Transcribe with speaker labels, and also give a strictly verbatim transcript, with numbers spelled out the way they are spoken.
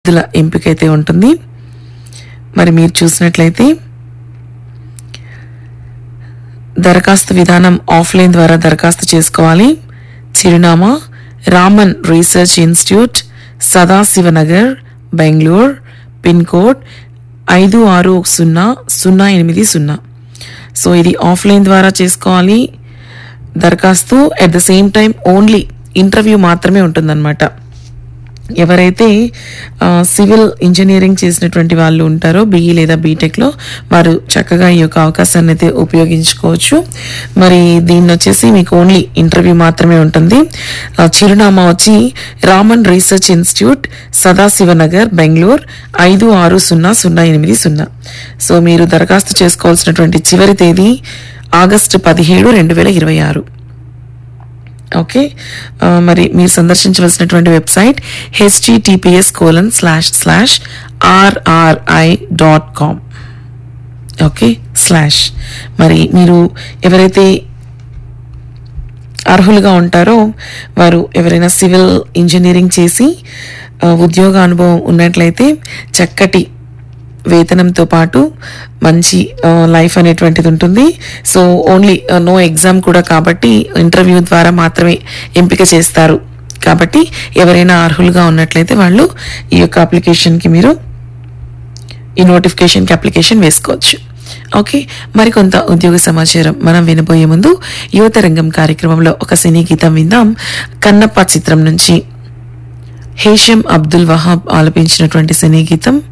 Speaker 1: అభ్యర్థుల ఎంపిక అయితే ఉంటుంది. మరి మీరు చూసినట్లయితే దరఖాస్తు విధానం ఆఫ్లైన్ ద్వారా దరఖాస్తు చేసుకోవాలి. చిరునామా Raman research institute, Sadashivnagar, Bengaluru. Pin code ఐదు ఆరు సున్నా సున్నా ఎనిమిది సున్నా. సో ఇది ఆఫ్లైన్ ద్వారా చేసుకోవాలి దరఖాస్తు. At the same time only interview మాత్రమే ఉంటుందన్నమాట. ఎవరైతే సివిల్ ఇంజనీరింగ్ చేసినటువంటి వాళ్ళు ఉంటారో బీఈ లేదా బీటెక్లో వారు చక్కగా ఈ యొక్క అవకాశాన్ని అయితే ఉపయోగించుకోవచ్చు. మరి దీన్ని వచ్చేసి మీకు ఓన్లీ ఇంటర్వ్యూ మాత్రమే ఉంటుంది. చిరునామా వచ్చి రామన్ రీసెర్చ్ ఇన్స్టిట్యూట్, సదాశివనగర్, బెంగళూరు ఐదు ఆరు సున్నా సున్నా ఎనిమిది సున్నా. సో మీరు దరఖాస్తు చేసుకోవాల్సినటువంటి చివరి తేదీ ఆగస్టు పదిహేడు రెండు వేల ఇరవై ఆరు. ఓకే, మరి మీరు సందర్శించవలసినటువంటి website HTTPS colon slash slash RRI dot com. Okay slash. మరి మీరు ఎవరైతే అర్హులుగా ఉంటారో వారు ఎవరైనా సివిల్ ఇంజనీరింగ్ చేసి ఉద్యోగ అనుభవం ఉన్నట్లయితే చక్కటి వేతనంతో పాటు మంచి లైఫ్ అనేటువంటిది ఉంటుంది. సో ఓన్లీ నో ఎగ్జామ్ కూడా కాబట్టి ఇంటర్వ్యూ ద్వారా మాత్రమే ఎంపిక చేస్తారు. కాబట్టి ఎవరైనా అర్హులుగా ఉన్నట్లయితే వాళ్ళు ఈ యొక్క అప్లికేషన్కి మీరు ఈ నోటిఫికేషన్కి అప్లికేషన్ వేసుకోవచ్చు. ఓకే, మరికొంత ఉద్యోగ సమాచారం మనం వినబోయే ముందు యువత రంగం కార్యక్రమంలో ఒక సినీ గీతం విందాం. కన్నప్ప చిత్రం నుంచి హేషం అబ్దుల్ వహాబ్ ఆలపించినటువంటి సినీ గీతం